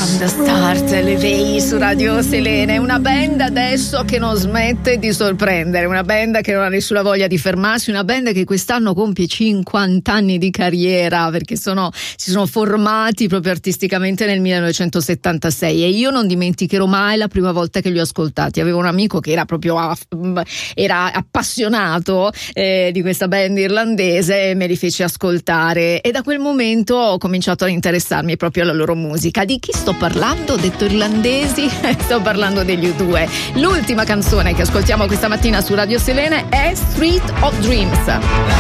From the Start, le Vei su Radio Selene, una band adesso che non smette di sorprendere, una band che non ha nessuna voglia di fermarsi, una band che quest'anno compie 50 anni di carriera, perché si sono formati proprio artisticamente nel 1976 e io non dimenticherò mai la prima volta che li ho ascoltati. Avevo un amico che era appassionato di questa band irlandese e me li fece ascoltare e da quel momento ho cominciato a interessarmi proprio alla loro musica. Di chi sto parlando? Ho detto irlandesi? Sto parlando degli U2. L'ultima canzone che ascoltiamo questa mattina su Radio Selene è Street of Dreams.